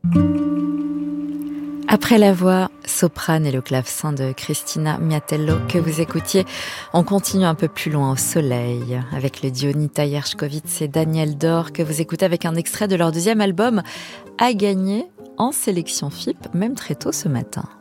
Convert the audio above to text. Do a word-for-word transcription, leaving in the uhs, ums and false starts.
Après la voix soprane et le clavecin de Cristina Miatello que vous écoutiez, on continue un peu plus loin au soleil avec le duo Nita Yershkovitz et Daniel Dor que vous écoutez avec un extrait de leur deuxième album à gagner en sélection F I P, même très tôt ce matin.